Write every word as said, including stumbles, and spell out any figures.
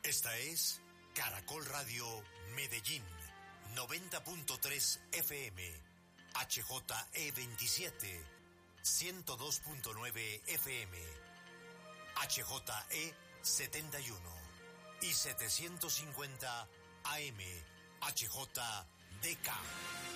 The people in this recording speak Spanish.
Esta es Caracol Radio Medellín, noventa punto tres F M, H J E veintisiete, ciento dos punto nueve F M, H J E setenta y uno y setecientos cincuenta A M, H J D K.